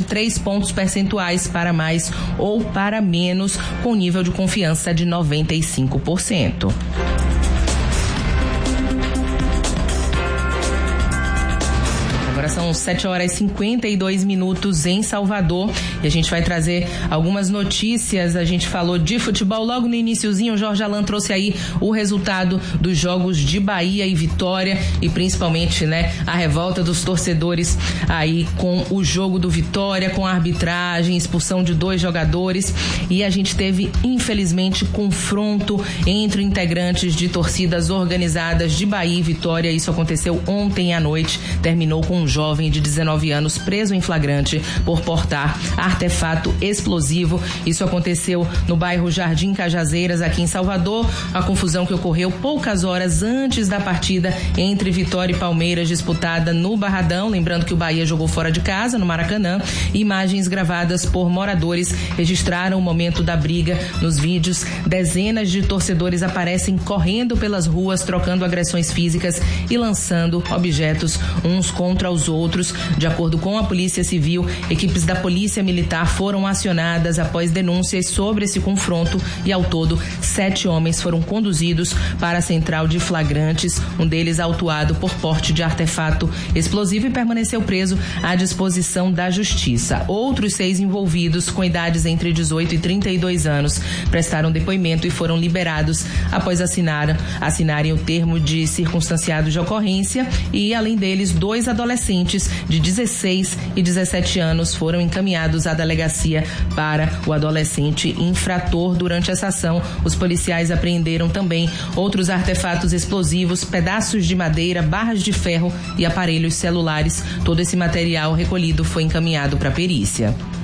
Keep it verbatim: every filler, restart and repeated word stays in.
três pontos percentuais para mais ou para menos, com nível de confiança de noventa e cinco por cento. Agora são sete horas e cinquenta e dois minutos em Salvador e a gente vai trazer algumas notícias. A gente falou de futebol logo no iniciozinho. O Jorge Alain trouxe aí o resultado dos jogos de Bahia e Vitória e principalmente, né, a revolta dos torcedores aí com o jogo do Vitória, com a arbitragem, expulsão de dois jogadores, e a gente teve, infelizmente, confronto entre integrantes de torcidas organizadas de Bahia e Vitória. Isso aconteceu ontem à noite, terminou com um jovem de dezenove anos preso em flagrante por portar artefato explosivo. Isso aconteceu no bairro Jardim Cajazeiras, aqui em Salvador. A confusão que ocorreu poucas horas antes da partida entre Vitória e Palmeiras, disputada no Barradão. Lembrando que o Bahia jogou fora de casa, no Maracanã. Imagens gravadas por moradores registraram o momento da briga. Nos vídeos, dezenas de torcedores aparecem correndo pelas ruas, trocando agressões físicas e lançando objetos uns contra os outros. De acordo com a Polícia Civil, equipes da Polícia Militar foram acionadas após denúncias sobre esse confronto e, ao todo, sete homens foram conduzidos para a central de flagrantes, um deles autuado por porte de artefato explosivo e permaneceu preso à disposição da Justiça. Outros seis envolvidos, com idades entre dezoito e trinta e dois anos, prestaram depoimento e foram liberados após assinar, assinarem o termo de circunstanciado de ocorrência e, além deles, dois adolescentes de dezesseis e dezessete anos foram encaminhados à delegacia para o adolescente infrator. Durante essa ação, os policiais apreenderam também outros artefatos explosivos, pedaços de madeira, barras de ferro e aparelhos celulares. Todo esse material recolhido foi encaminhado para a perícia.